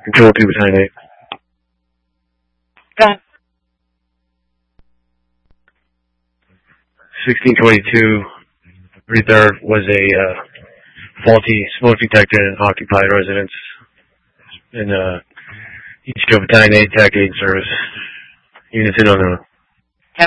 Control 2 Battalion 8. Got 1622 3rd was a faulty smoke detector in an occupied residence in East Joe Battalion 8 TAC 8 service. Units in on the